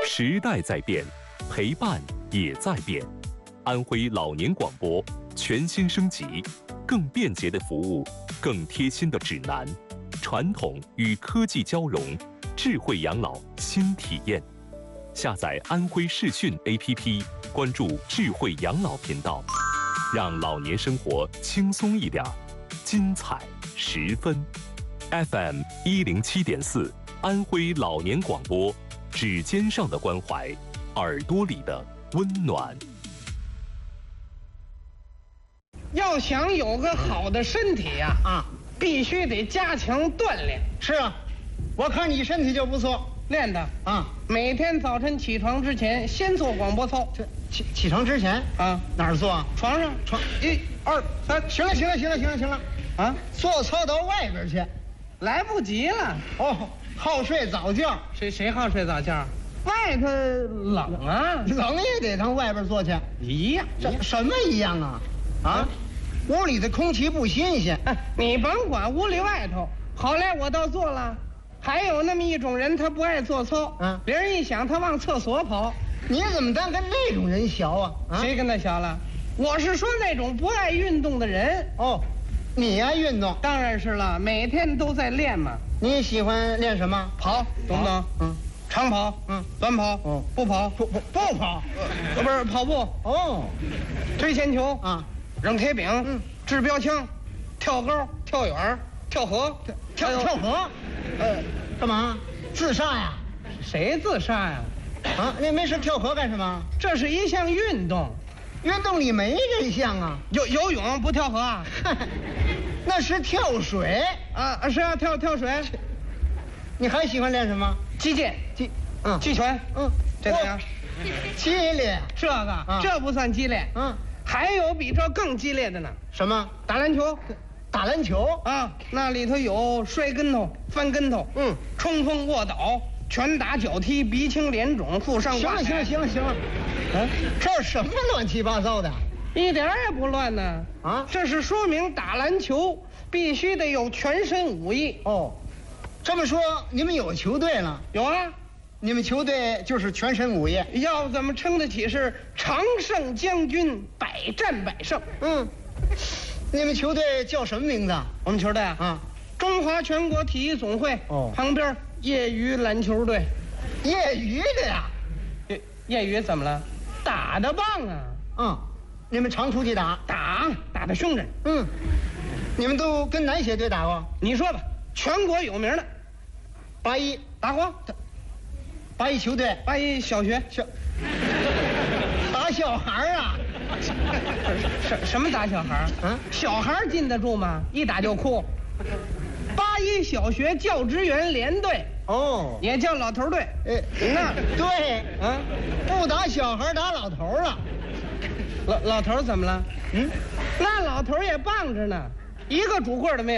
时代在变，陪伴也在变。安徽老年广播全新升级，更便捷的服务，更贴心的指南，传统与科技交融，智慧养老新体验。下载安徽视讯 APP， 关注智慧养老频道，让老年生活轻松一点，精彩十分。FM 107.4，安徽老年广播，指尖上的关怀，耳朵里的温暖。 要想有个好的身体呀，必须得加强锻炼。 是啊，我看你身体就不错， 练的啊。 每天早晨起床之前，先做广播操。 这起床之前啊， 哪儿做啊？ 床上。1、2、3， 行了，啊，做操到外边去， 来不及了。 哦，好睡早觉。 谁好睡早觉？外头冷啊， 冷也得上外边做去。 一样。 什么一样啊？啊，屋里的空气不新鲜。 你甭管屋里外头，好赖我倒做了。还有那么一种人，他不爱做操，别人一想他往厕所跑。 你怎么当跟那种人学啊？ 谁跟他学了？我是说那种不爱运动的人。 哦，你爱运动？ 当然是了，每天都在练嘛。 你喜欢练什么？ 跑，懂不懂？长跑，短跑，不跑， 不跑， 不是跑步。 哦， 推铅球扔铁饼，掷标枪，跳高，跳远，跳河， 跳河。干嘛？自杀呀？ 谁自杀呀？ 啊，那没事跳河干什么？ 这是一项运动。 运动里没这项啊。 游泳不跳河啊？ 那是跳水啊！是啊，跳水。 你还喜欢练什么？ 击剑、击拳。这个呀， 激烈。 这不算激烈。还有比这更激烈的呢。 什么？ 打篮球。 打篮球啊，那里头有摔跟头、翻跟头，冲锋卧倒、拳打脚踢、鼻青脸肿、负伤挂彩。 行了。这是什么乱七八糟的？ 一点也不乱呢。啊，这是说明打篮球必须得有全身武艺。 哦，这么说你们有球队了？ 有啊， 你们球队就是全身武艺， 要怎么称得起是常胜将军，百战百胜？ 你们球队叫什么名字？ 我们球队中华全国体育总会旁边业余篮球队。 业余的呀？ 业余怎么了？打得棒啊！ 你们常出去打得凶着。 你们都跟哪些队打过？ 你说吧，全国有名的。 81 打过。 81球队 ，81小学打小孩啊？ 什么打小孩？小孩禁得住吗？一打就哭。81小学教职员联队，也叫老头队。 那对，不打小孩打老头了。 老头怎么了？那老头也棒着呢，一个拄棍都没有。